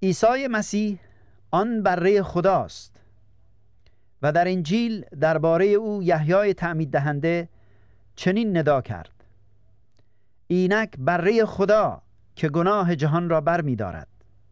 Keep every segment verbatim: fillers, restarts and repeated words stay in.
عیسی مسیح آن بره خداست و در انجیل درباره او یحیای تعمید دهنده چنین ندا کرد: اینک بره خدا که گناه جهان را بر می دارد.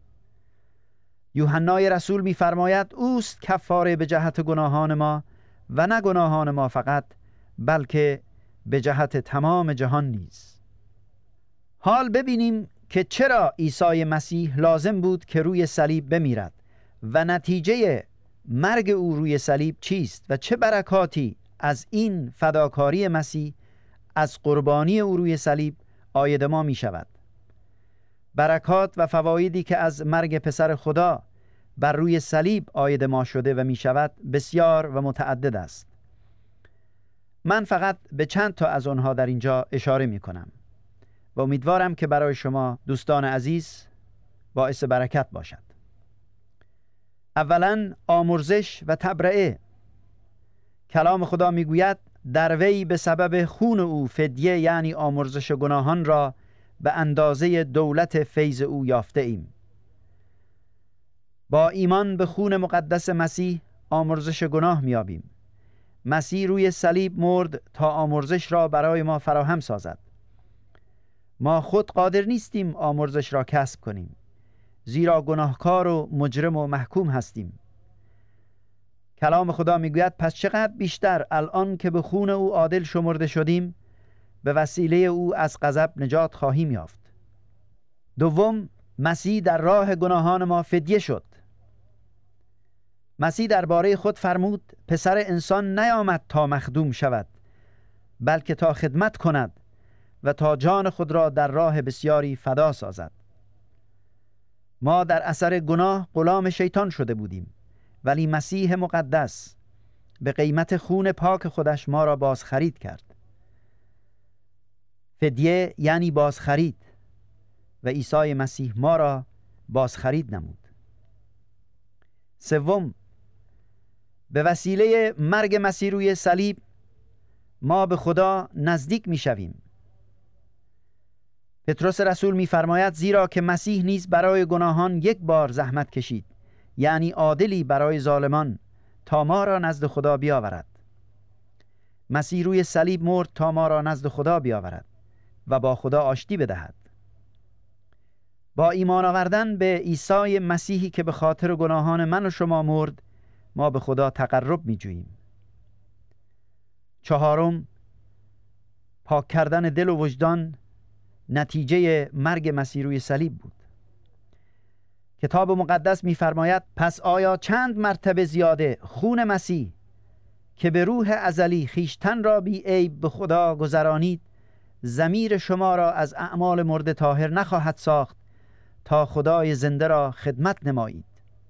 یوحنای رسول می فرماید اوست کفاره به جهت گناهان ما و نه گناهان ما فقط، بلکه به جهت تمام جهان نیز. حال ببینیم که چرا عیسی مسیح لازم بود که روی صلیب بمیرد و نتیجه مرگ او روی صلیب چیست و چه برکاتی از این فداکاری مسیح، از قربانی او روی صلیب عاید ما می شود. برکات و فوایدی که از مرگ پسر خدا بر روی صلیب عاید ما شده و می شود بسیار و متعدد است. من فقط به چند تا از آنها در اینجا اشاره می کنم و امیدوارم که برای شما دوستان عزیز باعث برکت باشد. اولا آمرزش و تبرئه. کلام خدا می گوید در وی به سبب خون او فدیه یعنی آمرزش گناهان را به اندازه دولت فیض او یافته ایم. با ایمان به خون مقدس مسیح آمرزش گناه میابیم. مسیح روی صلیب مرد تا آمرزش را برای ما فراهم سازد. ما خود قادر نیستیم آمرزش را کسب کنیم، زیرا گناهکار و مجرم و محکوم هستیم. کلام خدا میگوید پس چقدر بیشتر الان که به خون او عادل شمرده شدیم، به وسیله او از غضب نجات خواهیم یافت. دوم، مسیح در راه گناهان ما فدیه شد. مسیح درباره خود فرمود پسر انسان نیامد تا مخدوم شود، بلکه تا خدمت کند و تا جان خود را در راه بسیاری فدا سازد. ما در اثر گناه غلام شیطان شده بودیم، ولی مسیح مقدس به قیمت خون پاک خودش ما را بازخرید کرد. فدیه یعنی بازخرید و عیسی مسیح ما را بازخرید نمود. سوم، به وسیله مرگ مسیح روی صلیب ما به خدا نزدیک می شویم. پتروس رسول می فرماید زیرا که مسیح نیز برای گناهان یک بار زحمت کشید، یعنی عادلی برای ظالمان، تا ما را نزد خدا بیاورد. مسیح روی صلیب مرد تا ما را نزد خدا بیاورد و با خدا آشتی بدهد. با ایمان آوردن به عیسی مسیحی که به خاطر گناهان من و شما مرد، ما به خدا تقرب می جوییم. چهارم، پاک کردن دل و وجدان نتیجه مرگ مسیح روی صلیب بود. کتاب مقدس می فرماید پس آیا چند مرتبه زیاده خون مسیح که به روح ازلی خیشتن را بی عیب به خدا گذرانید، ضمیر شما را از اعمال مرده طاهر نخواهد ساخت تا خدای زنده را خدمت نمایید.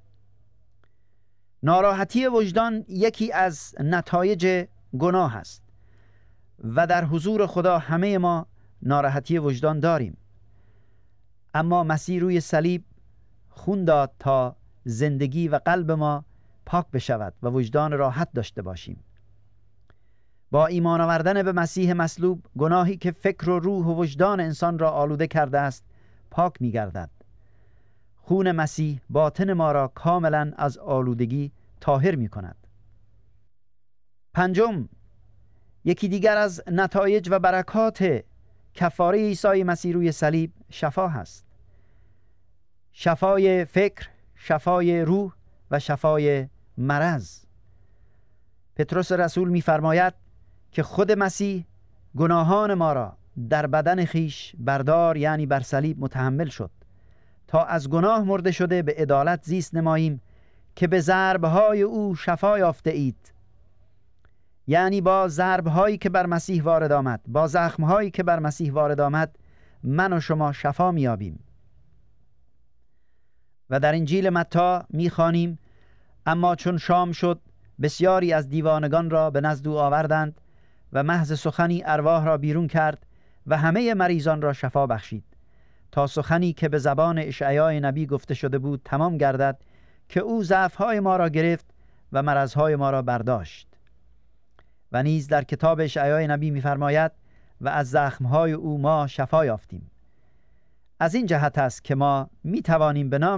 ناراحتی وجدان یکی از نتایج گناه است و در حضور خدا همه ما ناراحتی وجدان داریم، اما مسیح روی صلیب خون داد تا زندگی و قلب ما پاک بشود و وجدان راحت داشته باشیم. با ایمان آوردن به مسیح مصلوب، گناهی که فکر و روح و وجدان انسان را آلوده کرده است پاک می گردد. خون مسیح باطن ما را کاملا از آلودگی طاهر می کند. پنجم، یکی دیگر از نتایج و برکات کفاره عیسی مسیح روی صلیب شفا هست. شفای فکر، شفای روح و شفای مرض. پتروس رسول می فرماید که خود مسیح گناهان ما را در بدن خیش بردار یعنی بر صلیب متحمل شد تا از گناه مرده شده به عدالت زیست نماییم که به ضربهای او شفا یافته اید. یعنی با ضربهایی که بر مسیح وارد آمد، با زخمهایی که بر مسیح وارد آمد، من و شما شفا میابیم. و در انجیل متی میخوانیم اما چون شام شد بسیاری از دیوانگان را به نزد او آوردند و محض سخنی ارواح را بیرون کرد و همه مریضان را شفا بخشید، تا سخنی که به زبان اشعیای نبی گفته شده بود تمام گردد که او ضعف‌های ما را گرفت و مرضهای ما را برداشت. و نیز در کتاب اشعیای نبی می‌فرماید و از زخم‌های او ما شفا یافتیم. از این جهت است که ما می‌توانیم به نام